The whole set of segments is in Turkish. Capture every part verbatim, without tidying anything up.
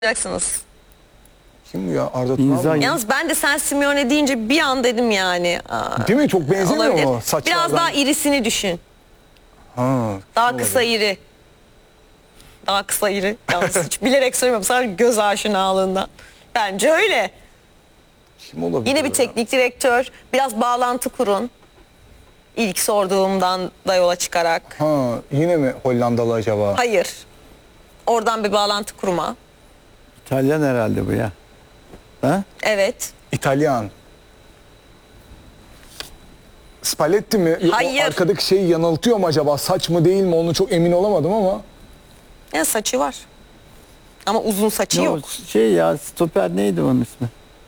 yapacaksınız. Kim bu ya? Arda Turan mı? Yalnız ben de sen Simeone deyince bir an dedim yani. Aa, Değil mi? Çok benzemiyor olabilir. mu saçlardan? Biraz daha irisini düşün. Ha, Daha kısa iri. Daha kısa iri. Yalnız hiç bilerek söylemiyorum. Sadece göz aşinalığından. Bence öyle. kim olabilir? Yine bir ya? teknik direktör. Biraz bağlantı kurun. İlk sorduğumdan da yola çıkarak. Ha, yine mi Hollandalı acaba? Hayır. Oradan bir bağlantı kurma. İtalyan herhalde bu ya. Ha? Evet. İtalyan. Spalletti mi? Yok, o Hayır. arkadaki şey yanıltıyor mu acaba? Saç mı değil mi? Onu çok emin olamadım ama. Ya saçı var. Ama uzun saçı Ne yok. o şey ya, stoper neydi onun ismi?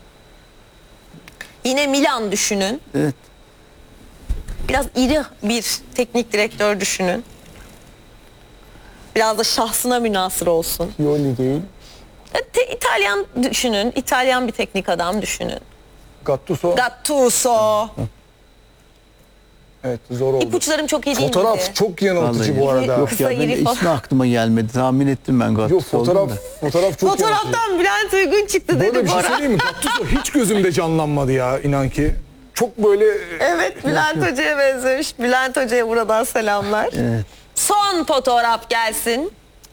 Yine Milan düşünün. Evet. Biraz iri bir teknik direktör düşünün. Biraz da şahsına münhasır olsun. Yoli değil. E, te- İtalyan düşünün. İtalyan bir teknik adam düşünün. Gattuso. Gattuso. Evet, zor oldu. İpuçlarım çok iyi değil Fotoğraf miydi? çok yanıltıcı Vallahi. bu arada. Yok ya, Kısa, ben iri falan. ismi aklıma gelmedi. Tahmin ettim ben Gattuso. Yok, fotoğraf olduğunu da. fotoğraf çok yanıltıcı. Fotoğraftan Bülent Uygun çıktı Böyle dedi bir şey Bora. söyleyeyim mi? Gattuso hiç gözümde canlanmadı ya, inan ki. Çok böyle Evet, Bülent Hoca'ya benzemiş. Bülent Hoca'ya buradan selamlar. Evet. Son fotoğraf gelsin.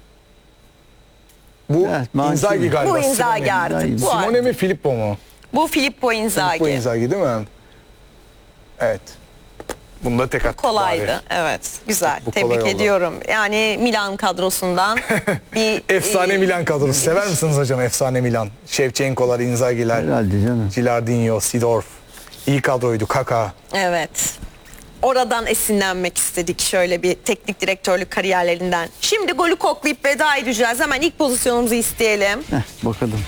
bu Evet, Mancini. Inzaghi galiba. Bu Inzaghi Simone. artık. Inzaghi. Bu, Simone artık. mi Filippo mu? Bu Filippo Inzaghi. Filippo Inzaghi değil mi? Evet. Bunda tek attık Kolaydı. bari. Evet. Güzel. Bu kolay Tebrik oldu. ediyorum. Yani Milan kadrosundan bir Efsane e, Milan kadrosu. Sever misiniz hocam efsane Milan? Şevçenko'lar, Inzaghi'ler, Herhalde canım. Gilardino, Seedorf. İyi kadroydu. Kaka. Evet. Oradan esinlenmek istedik şöyle bir teknik direktörlük kariyerlerinden. Şimdi golü koklayıp veda edeceğiz. Hemen ilk pozisyonumuzu isteyelim. Heh, bakalım.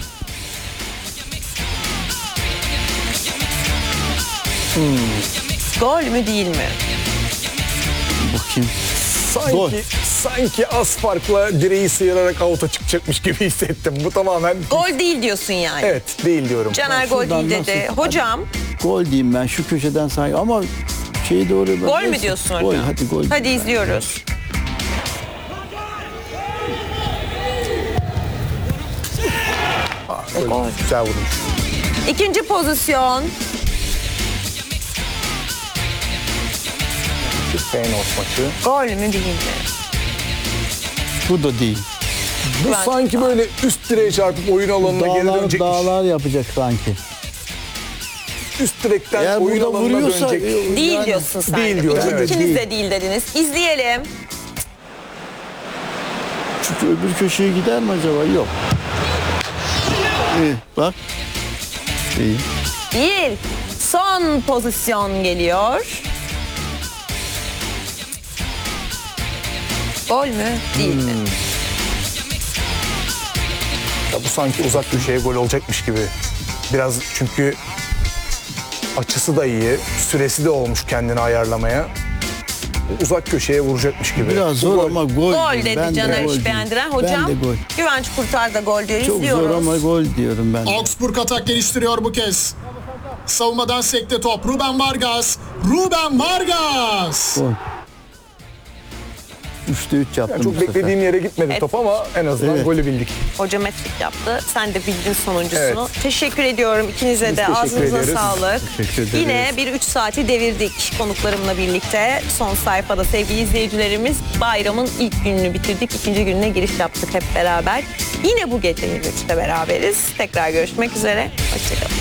Gol mü değil mi? Bakayım. Sanki, Gol. sanki az farkla direği sıyırarak avuta çıkacakmış gibi hissettim. Bu tamamen... Gol değil diyorsun yani. Evet, değil diyorum. Caner gol Şuradan değil dedi. nasıl- Hocam Gol diyeyim ben şu köşeden sanki ama şeyi doğru. gol mü diyorsun hocam? Gol, hadi gol. Hadi izliyoruz. Gol. Gol. Güzel vurmuş. İkinci pozisyon. Feyenoord maçı. Gol mü değil mi? Bu da değil. Bu Ben- sanki böyle üst direğe çarpıp oyun alanına geri Dağlar, dönecekmiş. dağlar yapacak sanki. Üst direkten Eğer oyun burada alanına vuruyorsa dönecek. e, Değil yani- diyorsun sen. Değil de. diyorum, İki- evet, İkiniz değil. de değil dediniz. İzleyelim. Çünkü öbür köşeye gider mi acaba? Yok. İyi, bak. İyi. Bir. Son pozisyon geliyor. Gol mü? Değil mi? Ya bu sanki uzak köşeye gol olacakmış gibi. Biraz çünkü açısı da iyi, süresi de olmuş kendini ayarlamaya. Uzak köşeye vuracakmış gibi. Biraz Bu zor gol. ama gol. Gol değil. dedi Ben de Caner gol İş değil. beğendiren. Hocam Ben de gol. Güvenç Kurtar da gol diyor. Çok İzliyoruz. zor ama gol diyorum ben de. Augsburg atak geliştiriyor bu kez. Savunmadan sekte top. Ruben Vargas. Ruben Vargas. Gol. Üçte üç yaptım Yani çok bu sefer. beklediğim yere gitmedi Evet. top ama en azından Evet. golü bildik. Hoca metrik yaptı. Sen de bildin sonuncusunu. Evet. Teşekkür ediyorum ikinize Biz de. teşekkür Ağzınıza ederiz. sağlık. Teşekkür ederiz. Yine bir üç saati devirdik konuklarımla birlikte. Son sayfada sevgili izleyicilerimiz bayramın ilk gününü bitirdik. İkinci gününe giriş yaptık hep beraber. Yine bu gece yirmi üçte beraberiz. Tekrar görüşmek üzere. Hoşçakalın.